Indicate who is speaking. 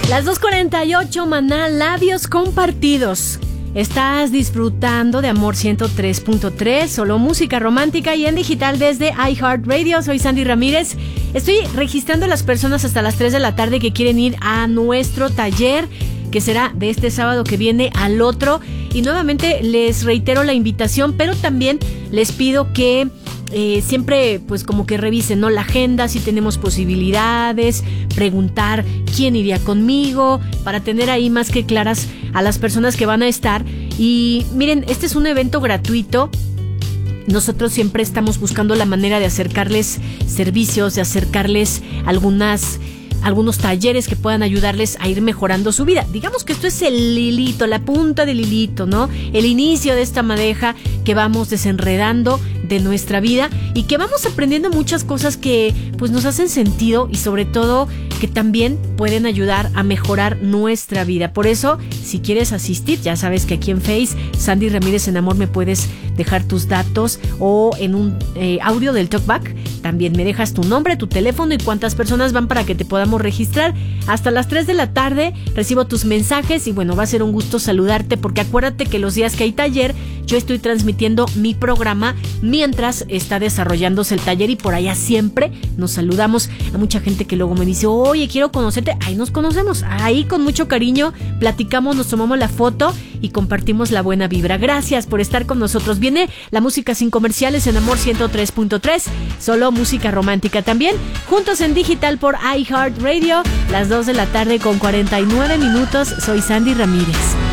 Speaker 1: Las 2:48, Maná, Labios Compartidos. Estás disfrutando de Amor 103.3, solo música romántica y en digital desde iHeartRadio. Soy Sandy Ramírez. Estoy registrando a las personas hasta las 3 de la tarde que quieren ir a nuestro taller, que será de este sábado que viene al otro. Y nuevamente les reitero la invitación, pero también les pido que siempre pues como que revisen, ¿no?, la agenda, si tenemos posibilidades, preguntar quién iría conmigo, para tener ahí más que claras a las personas que van a estar. Y miren, este es un evento gratuito. Nosotros siempre estamos buscando la manera de acercarles servicios, de acercarles algunos talleres que puedan ayudarles a ir mejorando su vida. Digamos que esto es el hilito, la punta del hilito, ¿no? El inicio de esta madeja que vamos desenredando de nuestra vida y que vamos aprendiendo muchas cosas que pues nos hacen sentido y sobre todo que también pueden ayudar a mejorar nuestra vida. Por eso, si quieres asistir, ya sabes que aquí en Face, Sandy Ramírez en Amor, me puedes dejar tus datos o en un audio del talkback. También me dejas tu nombre, tu teléfono y cuántas personas van para que te podamos registrar. Hasta las 3 de la tarde recibo tus mensajes y bueno, va a ser un gusto saludarte porque acuérdate que los días que hay taller, yo estoy transmitiendo mi programa mientras está desarrollándose el taller y por allá siempre nos saludamos. A mucha gente que luego me dice, oye, quiero conocerte. Ahí nos conocemos, ahí con mucho cariño platicamos, nos tomamos la foto y compartimos la buena vibra. Gracias por estar con nosotros. Viene la música sin comerciales en Amor 103.3, solo música romántica también, juntos en digital por iHeartRadio, las 2 de la tarde con 49 minutos. Soy Sandy Ramírez.